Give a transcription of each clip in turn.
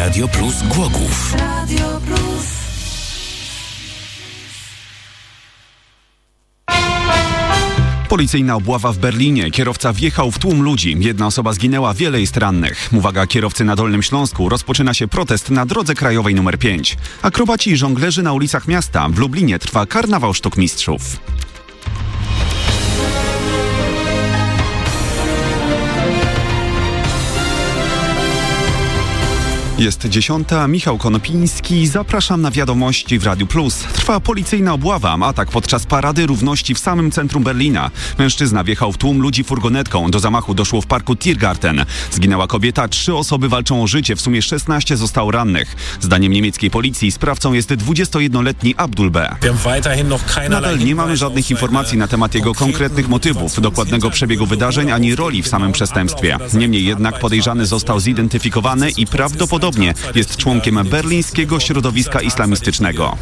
Radio Plus Głogów. Radio Plus. Policyjna obława w Berlinie. Kierowca wjechał w tłum ludzi. Jedna osoba zginęła, wiele jest rannych. Uwaga kierowcy na Dolnym Śląsku. Rozpoczyna się protest na drodze krajowej nr 5. Akrobaci i żonglerzy na ulicach miasta. W Lublinie trwa karnawał sztuk mistrzów. Jest 10. Michał Konopiński. Zapraszam na wiadomości w Radiu Plus. Trwa policyjna obława. Atak podczas Parady Równości w samym centrum Berlina. Mężczyzna wjechał w tłum ludzi furgonetką. Do zamachu doszło w parku Tiergarten. Zginęła kobieta, 3 osoby walczą o życie. W sumie 16 zostało rannych. Zdaniem niemieckiej policji sprawcą jest 21-letni Abdul B. Nadal nie mamy żadnych informacji na temat jego konkretnych motywów, dokładnego przebiegu wydarzeń ani roli w samym przestępstwie. Niemniej jednak podejrzany został zidentyfikowany i prawdopodobnie jest członkiem berlińskiego środowiska islamistycznego.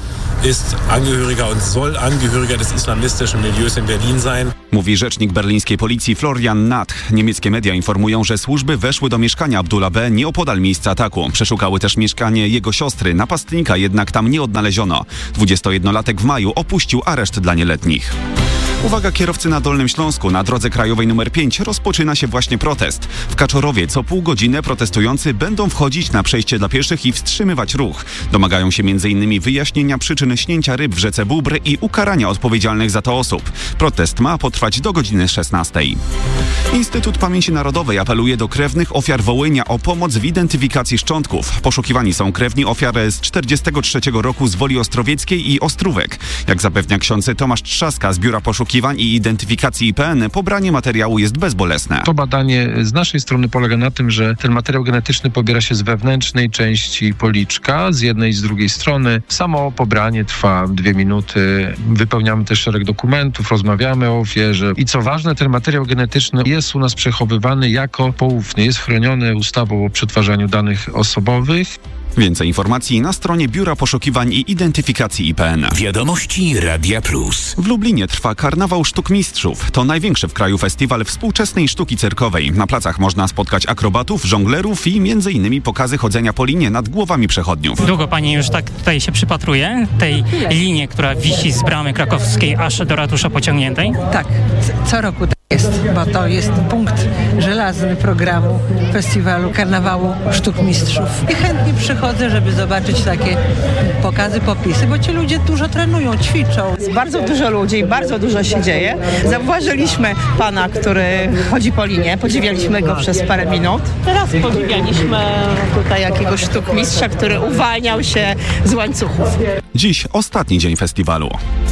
Mówi rzecznik berlińskiej policji Florian Natch. Niemieckie media informują, że służby weszły do mieszkania Abdula B. nieopodal miejsca ataku. Przeszukały też mieszkanie jego siostry. Napastnika jednak tam nie odnaleziono. 21-latek w maju opuścił areszt dla nieletnich. Uwaga kierowcy na Dolnym Śląsku. Na drodze krajowej nr 5 rozpoczyna się właśnie protest. W Kaczorowie co pół godziny protestujący będą wchodzić na przejście dla pieszych i wstrzymywać ruch. Domagają się m.in. wyjaśnienia przyczyn śnięcia ryb w rzece Bóbr i ukarania odpowiedzialnych za to osób. Protest ma potrwać do godziny 16. Instytut Pamięci Narodowej apeluje do krewnych ofiar Wołynia o pomoc w identyfikacji szczątków. Poszukiwani są krewni ofiar z 1943 roku z Woli Ostrowieckiej i Ostrówek. Jak zapewnia ksiądz Tomasz Trzaska z Biura Poszukiwań i Identyfikacji IPN, pobranie materiału jest bezbolesne. To badanie z naszej strony polega na tym, że ten materiał genetyczny pobiera się z wewnętrznej części policzka, z jednej i z drugiej strony. Samo pobranie trwa 2 minuty. Wypełniamy też szereg dokumentów, rozmawiamy o ofierze. I co ważne, ten materiał genetyczny jest u nas przechowywany jako poufny. Jest chroniony ustawą o przetwarzaniu danych osobowych. Więcej informacji na stronie Biura Poszukiwań i Identyfikacji IPN. Wiadomości Radia Plus. W Lublinie trwa karnawał sztuk mistrzów. To największy w kraju festiwal współczesnej sztuki cyrkowej. Na placach można spotkać akrobatów, żonglerów i m.in. pokazy chodzenia po linie nad głowami przechodniów. Długo pani już tak tutaj się przypatruje tej linii, która wisi z bramy krakowskiej aż do ratusza Pociągniętej? Tak, co roku tak jest, bo to jest punkt żelazny programu festiwalu Karnawału Sztuk Mistrzów. I chętnie przychodzę, żeby zobaczyć takie pokazy, popisy, bo ci ludzie dużo trenują, ćwiczą. Jest bardzo dużo ludzi, bardzo dużo się dzieje. Zauważyliśmy pana, który chodzi po linie, podziwialiśmy go przez parę minut. Teraz podziwialiśmy tutaj jakiegoś sztukmistrza, który uwalniał się z łańcuchów. Dziś ostatni dzień festiwalu.